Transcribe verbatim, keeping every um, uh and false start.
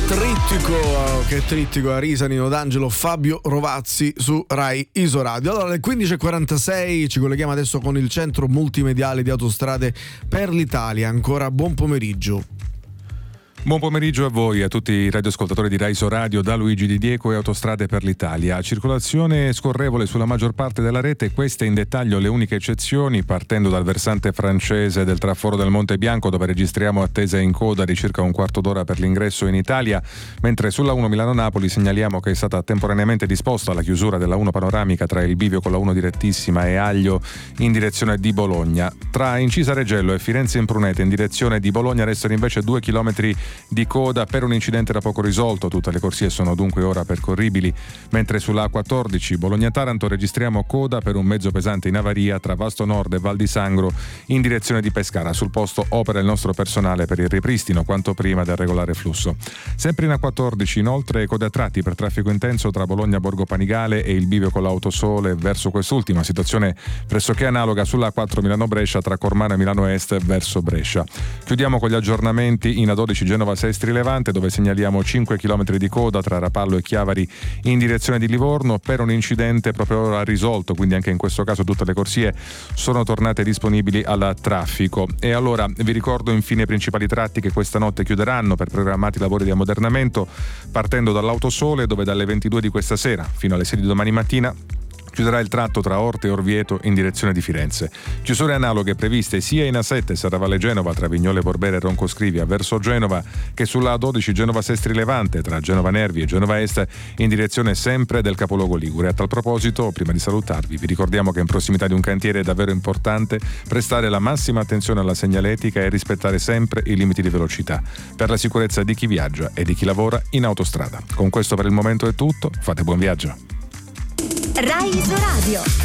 trittico, che trittico, Arisa, Nino D'Angelo, Fabio Rovazzi su Rai Isoradio. Allora, alle quindici e quarantasei ci colleghiamo adesso con il centro multimediale di Autostrade per l'Italia. Ancora buon pomeriggio. Buon pomeriggio a voi, a tutti i radioascoltatori di Rai Isoradio, da Luigi Di Diego e Autostrade per l'Italia. Circolazione scorrevole sulla maggior parte della rete, queste in dettaglio le uniche eccezioni, partendo dal versante francese del traforo del Monte Bianco, dove registriamo attesa in coda di circa un quarto d'ora per l'ingresso in Italia, mentre sulla uno Milano-Napoli segnaliamo che è stata temporaneamente disposta la chiusura della uno panoramica tra il bivio con la uno direttissima e Aglio in direzione di Bologna. Tra Incisa Regello e Firenze Imprunete in direzione di Bologna restano invece due chilometri di coda per un incidente da poco risolto. Tutte le corsie sono dunque ora percorribili, mentre sulla A quattordici Bologna-Taranto registriamo coda per un mezzo pesante in avaria tra Vasto Nord e Val di Sangro in direzione di Pescara. Sul posto opera il nostro personale per il ripristino quanto prima del regolare flusso. Sempre in A quattordici inoltre code a tratti per traffico intenso tra Bologna Borgo Panigale e il bivio con l'Autosole verso quest'ultima, situazione pressoché analoga sulla A quattro Milano-Brescia tra Cormano e Milano Est verso Brescia. Chiudiamo con gli aggiornamenti in A dodici Genova Sestri Levante, dove segnaliamo cinque chilometri di coda tra Rapallo e Chiavari in direzione di Livorno per un incidente proprio ora risolto, quindi anche in questo caso tutte le corsie sono tornate disponibili al traffico. E allora vi ricordo infine i principali tratti che questa notte chiuderanno per programmati lavori di ammodernamento, partendo dall'Autosole, dove dalle ventidue di questa sera fino alle sei di domani mattina chiuderà il tratto tra Orte e Orvieto in direzione di Firenze. Chiusure analoghe previste sia in A sette Serravalle Genova tra Vignole Borbere e Roncoscrivia verso Genova, che sulla A dodici Genova Sestri Levante tra Genova Nervi e Genova Est in direzione sempre del capoluogo ligure. A tal proposito, prima di salutarvi, vi ricordiamo che in prossimità di un cantiere è davvero importante prestare la massima attenzione alla segnaletica e rispettare sempre i limiti di velocità per la sicurezza di chi viaggia e di chi lavora in autostrada. Con questo per il momento è tutto, fate buon viaggio. Rai Isoradio.